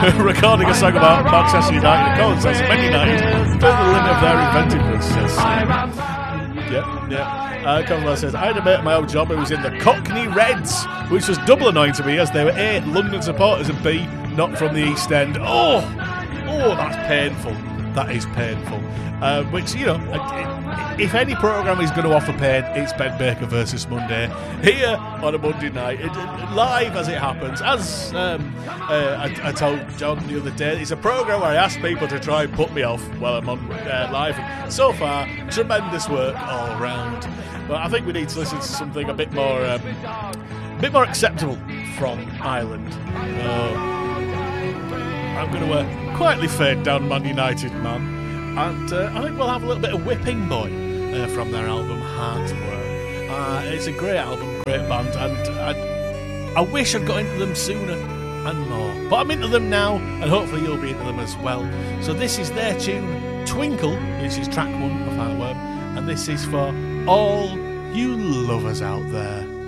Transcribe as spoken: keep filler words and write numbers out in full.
recording a song about Manchester United and coinciding Man United to the limit of their inventiveness. Says, yeah, yeah. Uh, Conwell says, I had a mate at my old job who was in the Cockney Reds, which was double annoying to me as they were A, London supporters, and B, not from the East End. Oh, oh, that's painful. That is painful. Uh, which, you know, if any programme is going to offer pain, it's Ben Baker versus Monday. Here on a Monday night, it, it, live as it happens. As um, uh, I, I told John the other day, it's a programme where I ask people to try and put me off while I'm on uh, live. And so far, tremendous work all round. But I think we need to listen to something a bit more, um, a bit more acceptable from Ireland. Uh, I'm going to uh, quietly fade down Man United, man. And uh, I think we'll have a little bit of Whipping Boy uh, from their album Heartwork. Uh, it's a great album, great band, and I, I wish I'd got into them sooner and more. But I'm into them now, and hopefully you'll be into them as well. So this is their tune, Twinkle. This is track one of Heartwork, and this is for all you lovers out there.